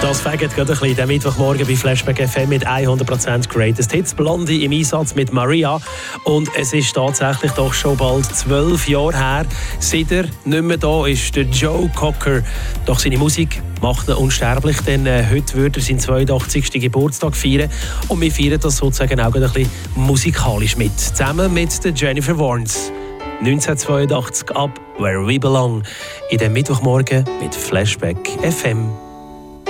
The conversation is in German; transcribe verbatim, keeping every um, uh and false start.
Das fängt gerade ein bisschen den Mittwochmorgen bei Flashback F M mit hundert Prozent Greatest Hits. Blondie im Einsatz mit Maria. Und es ist tatsächlich doch schon bald zwölf Jahre her, seit er nicht mehr da ist, der Joe Cocker. Doch seine Musik macht ihn unsterblich, denn äh, heute würde er seinen zweiundachtzigsten Geburtstag feiern. Und wir feiern das sozusagen auch ein bisschen musikalisch mit. Zusammen mit der Jennifer Warnes. neunzehnhundertzweiundachtzig ab Where We Belong. In dem Mittwochmorgen mit Flashback F M.